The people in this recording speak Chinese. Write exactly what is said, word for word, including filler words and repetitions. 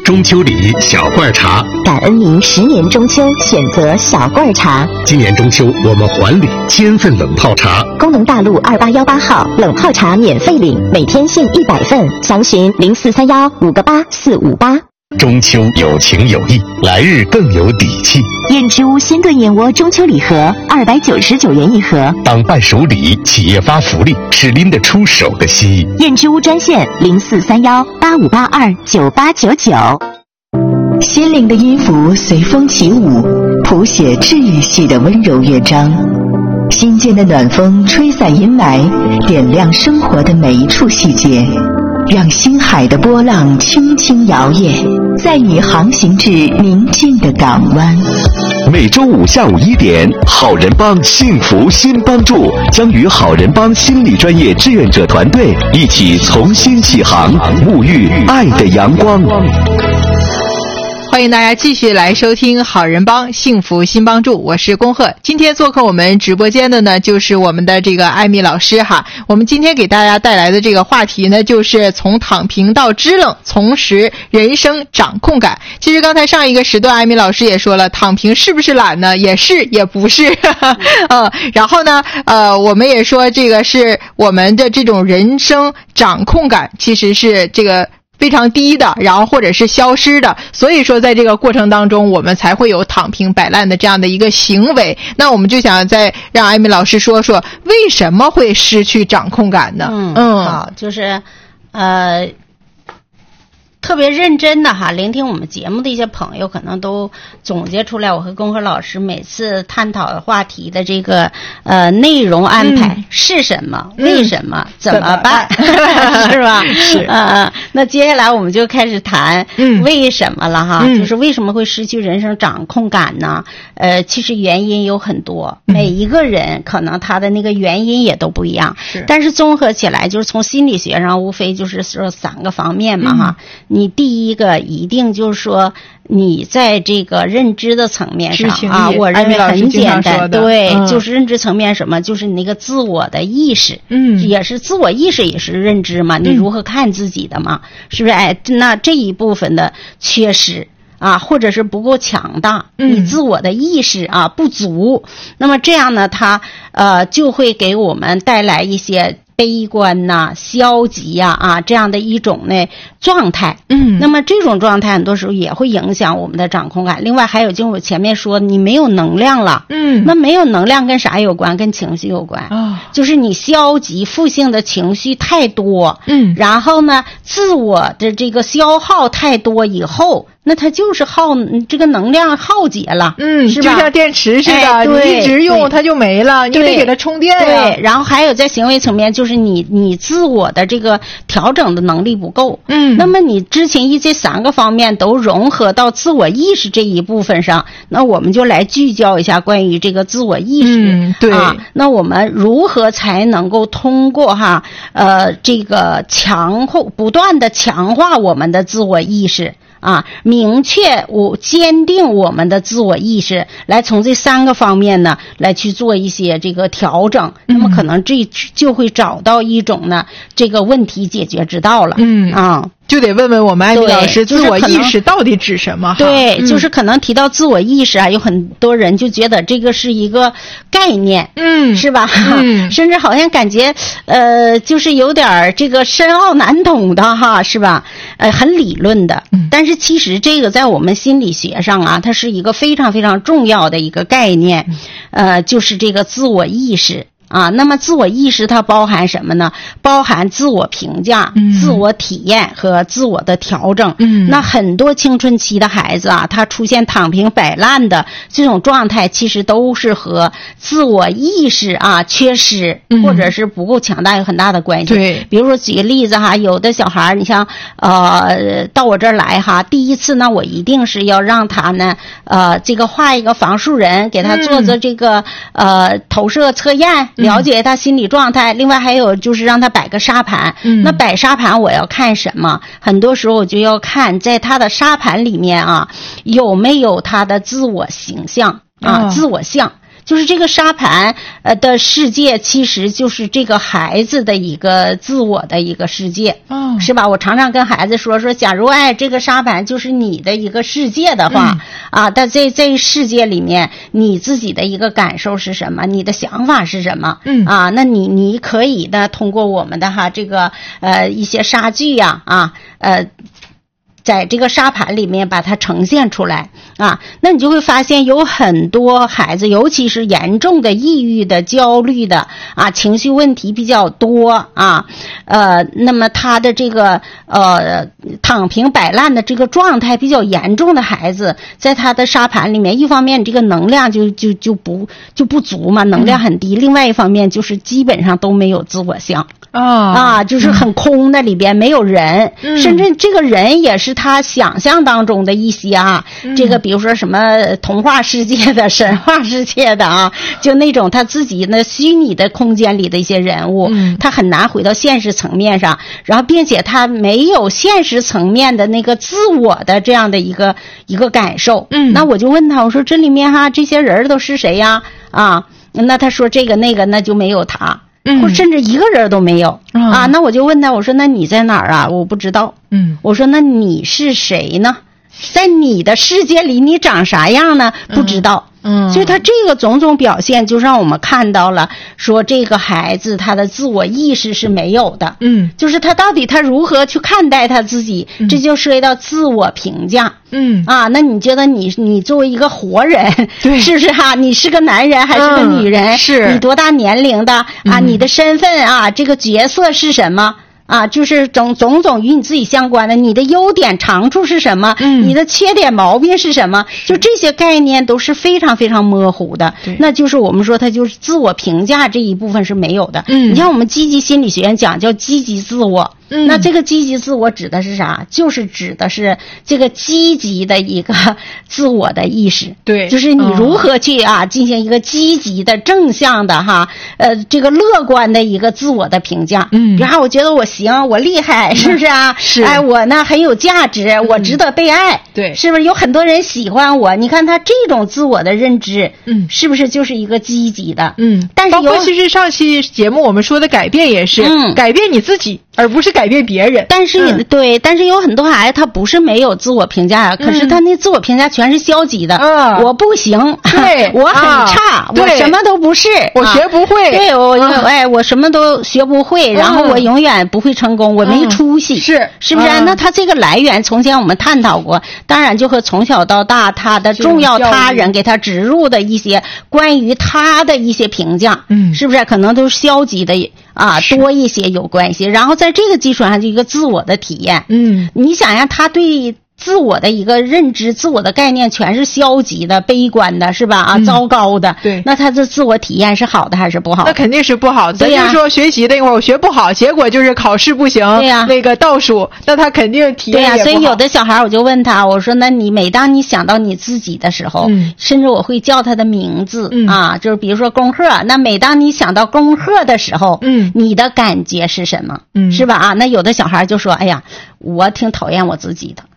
中秋礼小罐茶， 感恩您十年中秋选择小罐茶。 今年中秋我们还礼千份冷泡茶。 工农大路二八幺八号冷泡茶免费领，每天限一百份，详询零四三幺五个八四五八。 中秋有情有义，来日更有底气。 燕之屋鲜炖燕窝中秋礼盒二百九十九元一盒， 当伴手礼，企业发福利是拎得出手的心意。 燕之屋专线零四三幺八五八二九八九九。心灵的音符随风起舞，谱写治愈系的温柔乐章。心间的暖风吹散阴霾，点亮生活的每一处细节，让星海的波浪轻轻摇曳，载你航行至宁静的港湾。 每周五下午一点，好人帮幸福新帮助将与好人帮心理专业志愿者团队一起重新起航，沐浴爱的阳光。 欢迎大家继续来收听好人帮幸福新帮助，我是恭贺。今天做客我们直播间的呢，就是我们的这个艾米老师哈。我们今天给大家带来的这个话题呢，就是从躺平到支棱，重拾人生掌控感。其实刚才上一个时段，艾米老师也说了，躺平是不是懒呢？也是，也不是。呃，然后呢，呃，我们也说这个是我们的这种人生掌控感，其实是这个非常低的，然后或者是消失的，所以说在这个过程当中我们才会有躺平摆烂的这样的一个行为。那我们就想再让艾米老师说说为什么会失去掌控感呢？ 嗯嗯，好，就是呃特别认真的哈，聆听我们节目的一些朋友可能都总结出来我和恭贺老师每次探讨话题的这个呃内容安排、嗯、是什么、嗯、为什么、嗯、怎么办是吧？是呃那接下来我们就开始谈为什么了哈、嗯、就是为什么会失去人生掌控感呢？呃其实原因有很多、嗯、每一个人可能他的那个原因也都不一样，是但是综合起来就是从心理学上无非就是说三个方面嘛、嗯、哈。你第一个一定就是说你在这个认知的层面上啊，我认为很简单，对、嗯、就是认知层面什么，就是你那个自我的意识，嗯，也是自我意识也是认知嘛，你如何看自己的嘛、嗯、是不是？哎，那这一部分的缺失啊，或者是不够强大，你自我的意识啊不足，那么这样呢，它呃就会给我们带来一些悲观呐、啊、消极呀 啊, 啊这样的一种呢状态，嗯，那么这种状态很多时候也会影响我们的掌控感。另外还有就是我前面说你没有能量了，嗯，那没有能量跟啥有关？跟情绪有关啊、哦，就是你消极负性的情绪太多，嗯，然后呢自我的这个消耗太多以后。那它就是耗这个能量耗竭了，嗯，是吧？ 就像电池似的，哎、你一直用它就没了，你得给它充电、啊。 对，然后还有在行为层面，就是你你自我的这个调整的能力不够，嗯，那么你之前一这三个方面都融合到自我意识这一部分上，那我们就来聚焦一下关于这个自我意识，嗯，对啊，那我们如何才能够通过哈呃这个强化不断的强化我们的自我意识。啊，明确我坚定我们的自我意识，来从这三个方面呢，来去做一些这个调整，那么可能这就会找到一种呢这个问题解决之道了。嗯啊。 就得问问我们艾米老师，自我意识到底指什么？ 对，嗯、就是可能提到自我意识啊，有很多人就觉得这个是一个概念，嗯，是吧？嗯，甚至好像感觉呃，就是有点这个深奥难懂的哈，是吧？呃，很理论的，嗯，但是其实这个在我们心理学上啊，它是一个非常非常重要的一个概念，呃，就是这个自我意识。啊，那么自我意识它包含什么呢？包含自我评价、嗯、自我体验和自我的调整。嗯，那很多青春期的孩子啊，他出现躺平摆烂的这种状态，其实都是和自我意识啊缺失、嗯、或者是不够强大有很大的关系。对，比如说举个例子哈，有的小孩你像呃到我这儿来哈，第一次呢我一定是要让他呢呃这个画一个房树人，给他做做这个、嗯、呃投射测验。了解他心理状态、嗯、另外还有就是让他摆个沙盘、嗯、那摆沙盘我要看什么？很多时候我就要看在他的沙盘里面啊有没有他的自我形象啊、哦、自我像， 就是这个沙盘呃的世界，其实就是这个孩子的一个自我的一个世界， 哦， 是吧？我常常跟孩子说说，假如哎这个沙盘就是你的一个世界的话，嗯、啊，但在这世界里面，你自己的一个感受是什么？你的想法是什么？嗯啊，那你你可以呢通过我们的哈这个呃一些沙剧呀 啊, 啊呃。在这个沙盘里面把它呈现出来啊，那你就会发现有很多孩子，尤其是严重的抑郁的、焦虑的啊，情绪问题比较多啊，呃，那么他的这个呃躺平摆烂的这个状态比较严重的孩子，在他的沙盘里面，一方面这个能量就就就不就不足嘛，能量很低；嗯、另外一方面就是基本上都没有自我相。 啊、 哦、啊，就是很空的，里边没有人、嗯，甚至这个人也是他想象当中的一些啊，嗯、这个比如说什么童话世界的、神话世界的啊，就那种他自己那虚拟的空间里的一些人物，嗯、他很难回到现实层面上，然后并且他没有现实层面的那个自我的这样的一个一个感受。嗯，那我就问他，我说这里面哈这些人都是谁呀？啊，那他说这个那个，那就没有他。嗯，甚至一个人都没有、嗯、啊！那我就问他，我说那你在哪儿啊？我不知道。嗯，我说那你是谁呢？在你的世界里你长啥样呢？不知道。嗯，所以他这个种种表现就让我们看到了，说这个孩子他的自我意识是没有的。嗯，就是他到底他如何去看待他自己，嗯、这就涉及到自我评价。嗯，啊，那你觉得你你作为一个活人，对，是不是哈、啊？你是个男人还是个女人？嗯、是你多大年龄的啊？嗯、你的身份啊，这个角色是什么？啊，就是种种种与你自己相关的，你的优点长处是什么？嗯，你的缺点毛病是什么？就这些概念都是非常非常模糊的。那就是我们说它就是自我评价这一部分是没有的。嗯，你像我们积极心理学院讲叫积极自我。嗯，那这个积极自我指的是啥？就是指的是这个积极的一个自我的意识。对，就是你如何去啊、嗯、进行一个积极的正向的哈呃这个乐观的一个自我的评价。嗯，然后我觉得我行，我厉害，是不是啊？是。哎，我呢很有价值，我值得被爱。对、嗯，是不是有很多人喜欢我？你看他这种自我的认知，嗯，是不是就是一个积极的？嗯，但是有包括其实上期节目我们说的改变也是，嗯，改变你自己。而不是改变别人，但是、嗯、对，但是有很多孩子他不是没有自我评价，可是他那自我评价全是消极的。嗯，我不行，对，我很差，啊、我什么都不是，我学不会，啊、对我、啊、哎，我什么都学不会，然后我永远不会成功，嗯、我没出息，是是不是、嗯？那他这个来源，从前我们探讨过，当然就和从小到大他的重要他人给他植入的一些关于他的一些评价，嗯，是不是可能都是消极的？啊，多一些有关系，然后在这个基础上就一个自我的体验。嗯，你想想他对自我的一个认知，自我的概念全是消极的、悲观的，是吧？啊，嗯、糟糕的。对，那他的自我体验是好的还是不好的？那肯定是不好的。咱就说学习那会儿我学不好，结果就是考试不行，对呀，那个倒数，那他肯定体验也不好。对呀，所以有的小孩我就问他，我说那你每当你想到你自己的时候，嗯、甚至我会叫他的名字、嗯、啊，就是比如说恭贺，那每当你想到恭贺的时候，嗯，你的感觉是什么？嗯，是吧？啊，那有的小孩就说，哎呀，我挺讨厌我自己的。